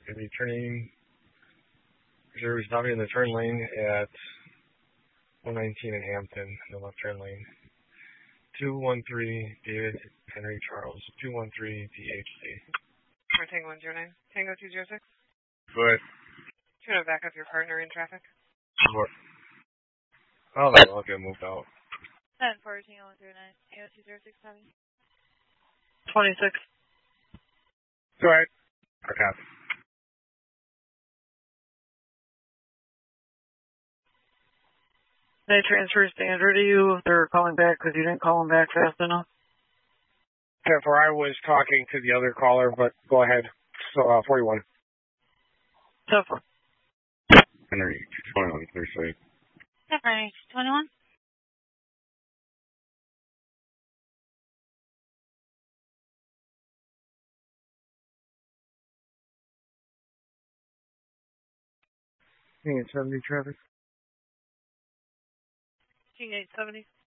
Gonna be turning, you're stopping in the turn lane at 119 in Hampton, the left turn lane. 213 David Henry Charles, 213 DHC. Tango 109, Tango 206. Good. Do you want to back up your partner in traffic? Sure. Oh, that'll get moved out. 10-4, Tango 109, Tango 206, 26. Go ahead. Okay. They transfer standard to you. They're calling back because you didn't call them back fast enough. 10-4, I was talking to the other caller, but go ahead. So, 41. 10-4. Henry, 221, clear straight. Henry, 21. King 870 traffic. King 870.